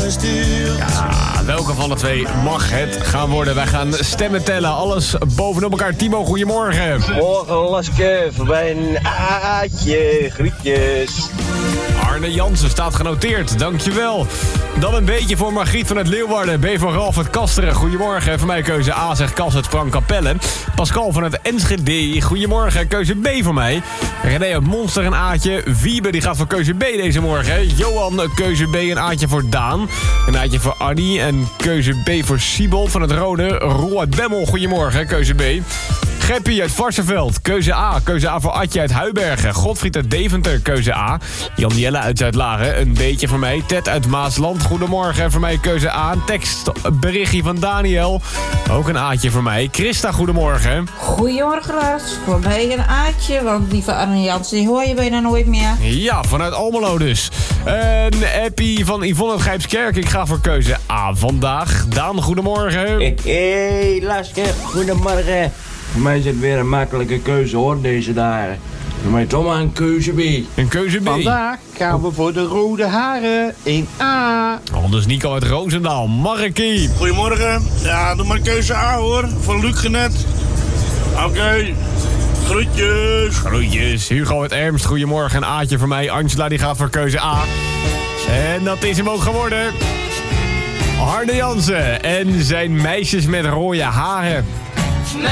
Ja, welke van de twee mag het gaan worden? Wij gaan stemmen tellen. Alles bovenop elkaar. Timo, goedemorgen. Morgen Laske, voorbij een aatje, groetjes. Arne Jansen staat genoteerd, dankjewel. Dan een beetje voor Margriet van het Leeuwarden. B van Ralf uit Kasteren, goedemorgen. Voor mij keuze A, zegt Kas uit Sprangkapelle. Pascal van het Enschede, goedemorgen. Keuze B voor mij. René uit Monster, een Aatje. Wiebe, die gaat voor keuze B deze morgen. Johan, keuze B, een Aatje voor Daan. Een Aatje voor Annie. En keuze B voor Siebel van het Rode. Roel uit Bemmel, goedemorgen. Keuze B. Geppie uit Varsenveld, keuze A. Keuze A voor Atje uit Huibergen. Godfried uit Deventer, keuze A. Jan-Jelle uit Zuidlaren, een beetje voor mij. Ted uit Maasland, goedemorgen. Voor mij keuze A. Een tekstberichtje van Daniel. Ook een Aatje voor mij. Christa, goedemorgen. Goedemorgen, Lars. Voor mij een Aatje, want die van Arne Jansen die hoor je bijna nooit meer. Ja, vanuit Almelo dus. Een appie van Yvonne uit Grijpskerk. Ik ga voor keuze A vandaag. Daan, goedemorgen. Hey, Laske, goedemorgen. Voor mij is het weer een makkelijke keuze hoor, deze dagen. Voor mij toch maar een keuze B. Een keuze B. Vandaag gaan we voor de rode haren in A. Anders Nico uit Roosendaal. Markie. Goedemorgen. Ja, doe maar keuze A hoor. Van Luc Genet. Oké. Groetjes. Groetjes. Hugo uit Ermst, goedemorgen. Een Aatje voor mij. Angela die gaat voor keuze A. En dat is hem ook geworden. Arne Jansen en zijn meisjes met rode haren.